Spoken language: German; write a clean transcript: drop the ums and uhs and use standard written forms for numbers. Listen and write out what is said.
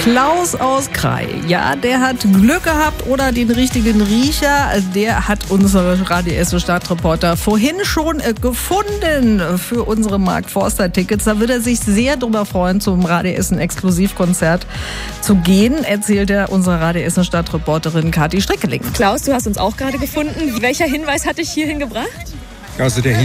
Klaus aus Krai, ja, der hat Glück gehabt oder den richtigen Riecher. Der hat unsere Radio Essen Stadtreporter vorhin schon gefunden für unsere Mark Forster Tickets. Da wird er sich sehr drüber freuen, zum Radio Essen Exklusivkonzert zu gehen, erzählt er unserer Radio Essen Stadtreporterin Kathi Strickeling. Klaus, du hast uns auch gerade gefunden. Welcher Hinweis hat dich hierhin gebracht? Also der